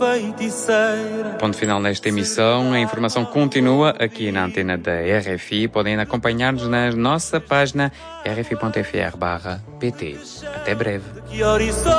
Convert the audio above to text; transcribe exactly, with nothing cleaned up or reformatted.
feiticeira. Ponto final nesta emissão. A informação continua aqui na antena da R F I. Podem acompanhar-nos na nossa página r f i ponto f r barra p t. Até breve.